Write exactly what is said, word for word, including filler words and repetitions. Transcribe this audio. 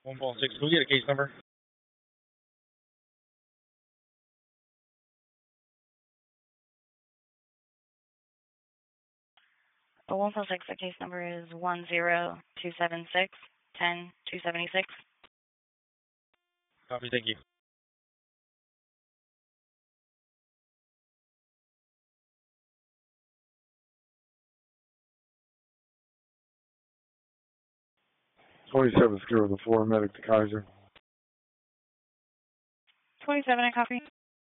one four six, can we get a case number? The one four six, the case number is one zero two seven six ten two seventy six. Copy, thank you. twenty-seven, Sierra the four, medic to Kaiser. twenty-seven, I copy.